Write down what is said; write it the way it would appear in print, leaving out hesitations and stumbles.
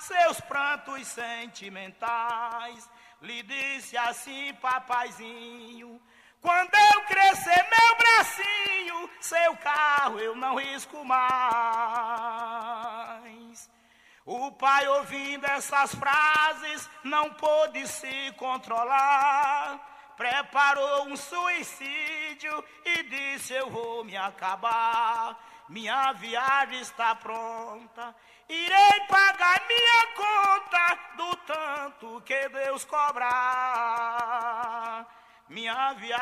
seus prantos sentimentais, lhe disse assim, papaizinho: quando eu crescer meu bracinho, seu carro eu não risco mais. O pai, ouvindo essas frases, não pôde se controlar, preparou um suicídio e disse: eu vou me acabar. Minha viagem está pronta, irei pagar minha conta do tanto que Deus cobrar. Minha viagem